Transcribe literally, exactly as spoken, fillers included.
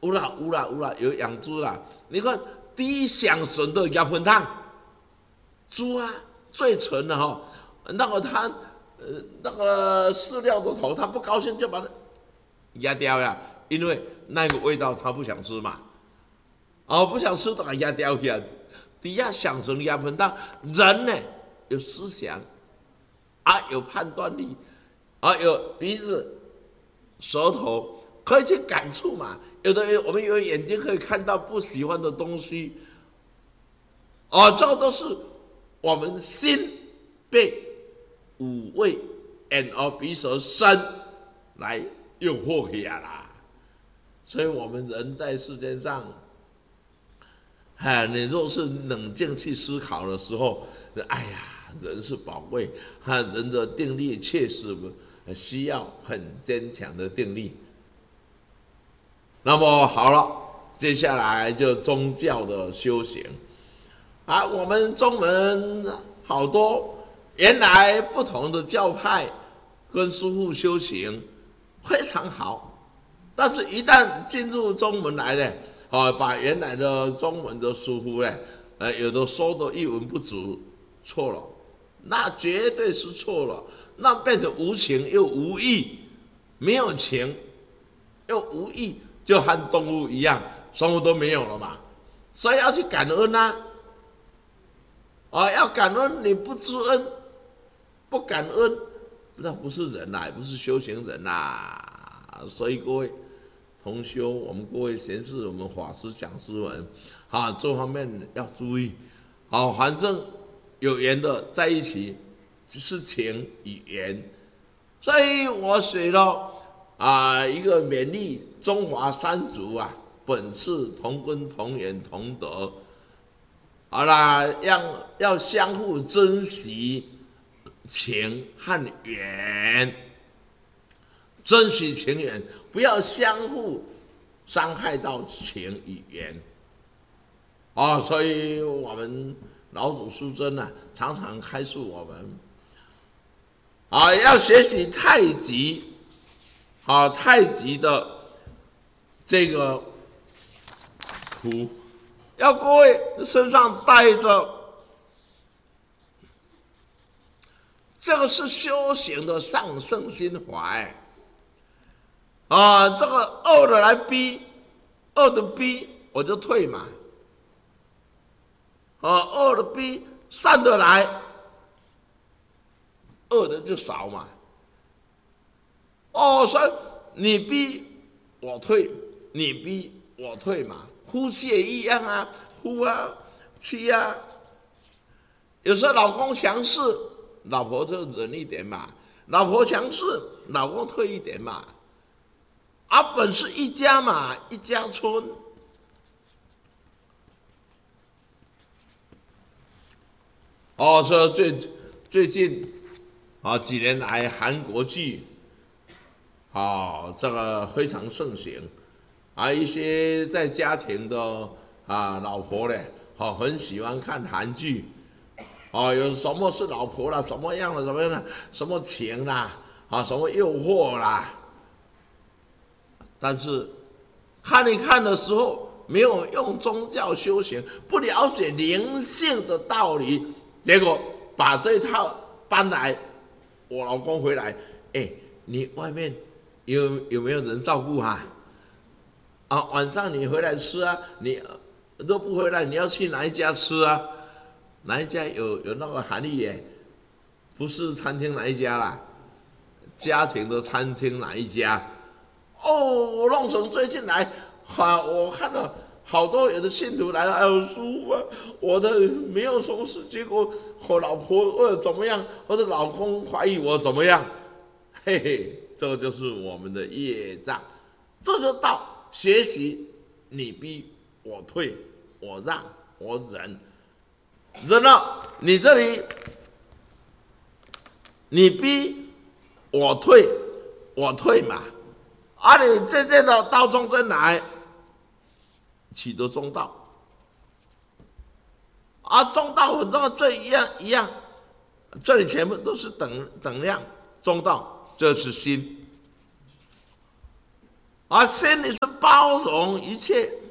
有啦有啦有啦，有养猪啦。你看第一响笋的鸭粉汤，猪啊最纯的哈，那个它呃那个饲料的头，它不高兴就把它压掉呀，因为那个味道它不想吃嘛，哦不想吃就把它压掉去啊。底下响笋鸭粉汤，人呢有思想啊，有判断力啊，有鼻子、舌头可以去感触嘛。有的人我们有眼睛可以看到不喜欢的东西，哦，这都是我们心被五味眼耳鼻舌身来诱惑起来啦。所以我们人在世界上，哎，你若是冷静去思考的时候，哎呀，人是宝贵，哈，人的定力确实需要很坚强的定力。那么好了，接下来就宗教的修行啊。我们中门好多原来不同的教派跟师父修行非常好，但是一旦进入中门来呢，啊，把原来的中门的师父呢，呃，有的说的一文不值，错了，那绝对是错了，那变成无情又无义，没有情又无义。就和动物一样，什么都没有了嘛，所以要去感恩呐、啊，啊，要感恩，你不知恩，不感恩，那不是人呐、啊，也不是修行人呐、啊。所以各位同修，我们各位贤士，我们法师讲师们，啊，这方面要注意。好、啊，反正有缘的在一起是情与缘，所以我写了。啊，一个勉励中华三族啊，本是同根同源同德。好啦，要要相互珍惜情和缘，珍惜情缘，不要相互伤害到情与缘。哦，所以我们老祖师尊啊，常常开示我们啊，要学习太极。啊，太极的这个图，要各位身上带着，这个是修行的上圣心怀啊。这个恶的来逼，恶的逼我就退嘛，啊，恶的逼，善的来，恶的就少嘛。哦，所以你逼我退，你逼我退嘛，呼气也一样啊，呼啊，气啊。有时候老公强势，老婆就忍一点嘛；老婆强势，老公退一点嘛。啊，本是一家嘛，一家春。哦，说最最近啊几年来韩国剧。哦，这个非常盛行，啊，一些在家庭的啊老婆呢，哦，很喜欢看韩剧，哦，有什么是老婆啦，什么样的什么样的，什么情啦，啊，什么诱惑啦，但是看一看的时候，没有用宗教修行，不了解灵性的道理，结果把这一套搬来，我老公回来，哎，你外面。有有没有人照顾啊？啊，晚上你回来吃啊，你都不回来，你要去哪一家吃啊？哪一家有有那个含义耶？不是餐厅哪一家啦，家庭的餐厅哪一家？哦，我弄成最近来，啊，我看到好多有的信徒来了，哎呦，师父啊，我的没有什么事，结果我老婆或者怎么样，或者老公怀疑我怎么样，嘿嘿。这就是我们的业障，这就到学习，你逼我退，我让我忍，忍了，你这里你逼我退，我退嘛，啊，你渐渐的到中间来，取得中道，啊，中道很重要，这一样一样，这里全部都是等等量，中道。这是心啊，神你是包容一切，